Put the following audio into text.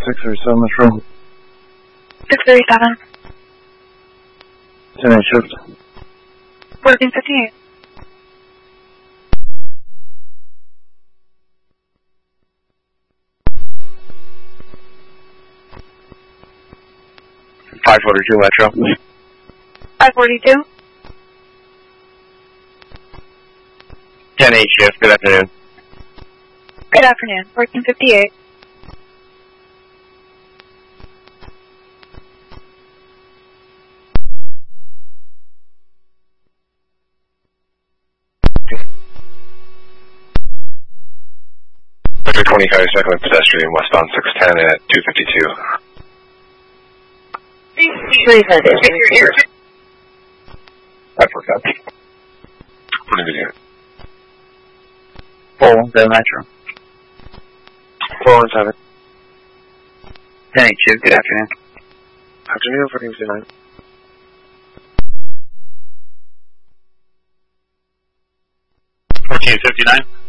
637 Metro. 637. 10-8 shift. Working 58. Metro. 542. 10-8 shift. Good afternoon. Good afternoon. Working 58. Victor 25 second pedestrian westbound 610 at 252. 300. I forgot. Putting it in. 417 Metro. 417. 10-8 shift. Good afternoon. Afternoon, 1459. 1459.